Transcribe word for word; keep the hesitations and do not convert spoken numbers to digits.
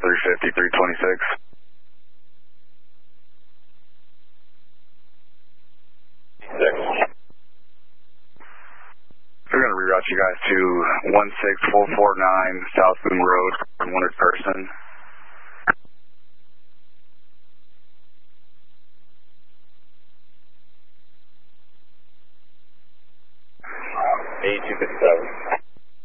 three fifty, three twenty-six. Six. We're going to reroute you guys to one six four four nine South Boone Road, wanted person. eighty-two fifty-seven.